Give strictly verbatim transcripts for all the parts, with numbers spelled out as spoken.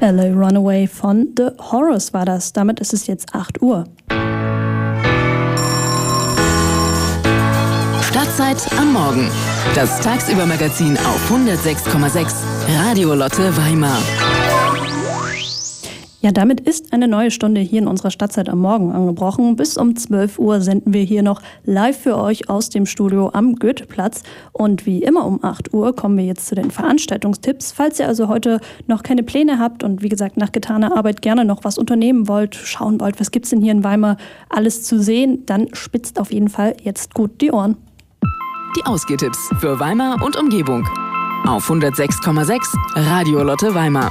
L A Runaway von The Horrors war das. Damit ist es jetzt acht Uhr. Stadtzeit am Morgen. Das Tagsüber-Magazin auf hundertsechs Komma sechs Radio Lotte Weimar. Ja, damit ist eine neue Stunde hier in unserer Stadtzeit am Morgen angebrochen. Bis um zwölf Uhr senden wir hier noch live für euch aus dem Studio am Goetheplatz. Und wie immer um acht Uhr kommen wir jetzt zu den Veranstaltungstipps. Falls ihr also heute noch keine Pläne habt und wie gesagt nach getaner Arbeit gerne noch was unternehmen wollt, schauen wollt, was gibt's denn hier in Weimar alles zu sehen, dann spitzt auf jeden Fall jetzt gut die Ohren. Die Ausgehtipps für Weimar und Umgebung auf hundertsechs Komma sechs Radio Lotte Weimar.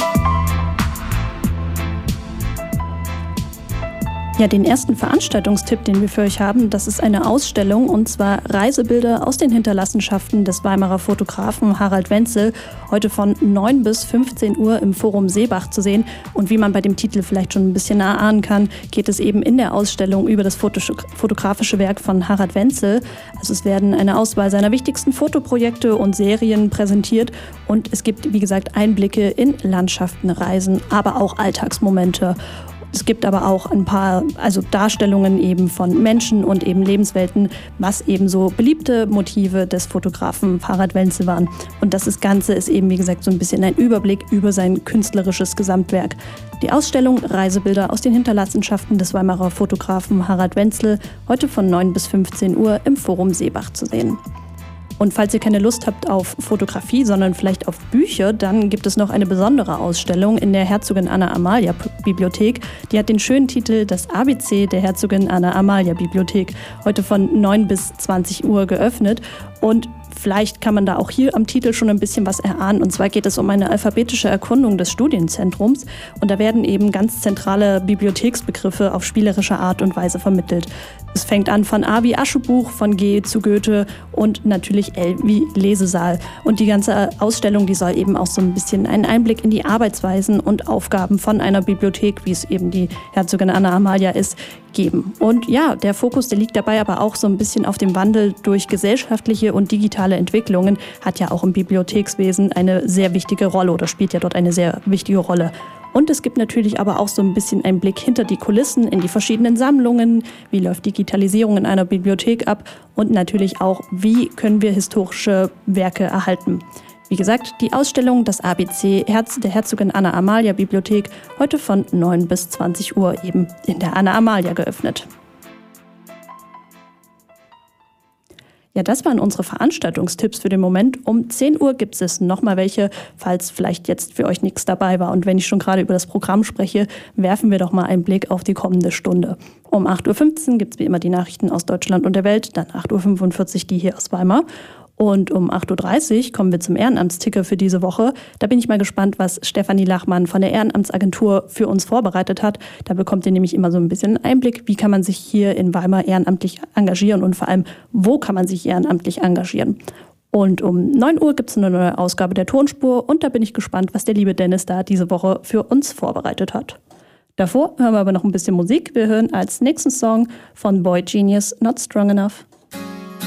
Ja, den ersten Veranstaltungstipp, den wir für euch haben, das ist eine Ausstellung, und zwar Reisebilder aus den Hinterlassenschaften des Weimarer Fotografen Harald Wenzel, heute von neun bis fünfzehn Uhr im Forum Seebach zu sehen. Und wie man bei dem Titel vielleicht schon ein bisschen erahnen kann, geht es eben in der Ausstellung über das fotografische Werk von Harald Wenzel. Also es werden eine Auswahl seiner wichtigsten Fotoprojekte und Serien präsentiert und es gibt, wie gesagt, Einblicke in Landschaften, Reisen, aber auch Alltagsmomente. Es gibt aber auch ein paar also Darstellungen eben von Menschen und eben Lebenswelten, was eben so beliebte Motive des Fotografen Harald Wenzel waren. Und das Ganze ist eben, wie gesagt, so ein bisschen ein Überblick über sein künstlerisches Gesamtwerk. Die Ausstellung Reisebilder aus den Hinterlassenschaften des Weimarer Fotografen Harald Wenzel, heute von neun bis fünfzehn Uhr im Forum Seebach zu sehen. Und falls ihr keine Lust habt auf Fotografie, sondern vielleicht auf Bücher, dann gibt es noch eine besondere Ausstellung in der Herzogin Anna Amalia Bibliothek. Die hat den schönen Titel Das A B C der Herzogin Anna Amalia Bibliothek, heute von neun bis zwanzig Uhr geöffnet. Und vielleicht kann man da auch hier am Titel schon ein bisschen was erahnen. Und zwar geht es um eine alphabetische Erkundung des Studienzentrums. Und da werden eben ganz zentrale Bibliotheksbegriffe auf spielerische Art und Weise vermittelt. Es fängt an von A wie Aschebuch, von G zu Goethe und natürlich L wie Lesesaal. Und die ganze Ausstellung, die soll eben auch so ein bisschen einen Einblick in die Arbeitsweisen und Aufgaben von einer Bibliothek, wie es eben die Herzogin Anna Amalia ist, geben. Und ja, der Fokus, der liegt dabei aber auch so ein bisschen auf dem Wandel durch gesellschaftliche und digitale Entwicklungen, hat ja auch im Bibliothekswesen eine sehr wichtige Rolle oder spielt ja dort eine sehr wichtige Rolle. Und es gibt natürlich aber auch so ein bisschen einen Blick hinter die Kulissen in die verschiedenen Sammlungen, wie läuft Digitalisierung in einer Bibliothek ab und natürlich auch, wie können wir historische Werke erhalten. Wie gesagt, die Ausstellung Das A B C Herz der Herzogin Anna Amalia Bibliothek, heute von neun bis zwanzig Uhr eben in der Anna Amalia geöffnet. Ja, das waren unsere Veranstaltungstipps für den Moment. Um zehn Uhr gibt es nochmal welche, falls vielleicht jetzt für euch nichts dabei war. Und wenn ich schon gerade über das Programm spreche, werfen wir doch mal einen Blick auf die kommende Stunde. Um acht Uhr fünfzehn gibt es wie immer die Nachrichten aus Deutschland und der Welt, dann acht Uhr fünfundvierzig die hier aus Weimar. Und um acht Uhr dreißig kommen wir zum Ehrenamtsticker für diese Woche. Da bin ich mal gespannt, was Stefanie Lachmann von der Ehrenamtsagentur für uns vorbereitet hat. Da bekommt ihr nämlich immer so ein bisschen Einblick, wie kann man sich hier in Weimar ehrenamtlich engagieren und vor allem, wo kann man sich ehrenamtlich engagieren. Und um neun Uhr gibt es eine neue Ausgabe der Tonspur und da bin ich gespannt, was der liebe Dennis da diese Woche für uns vorbereitet hat. Davor hören wir aber noch ein bisschen Musik. Wir hören als nächsten Song von Boy Genius Not Strong Enough.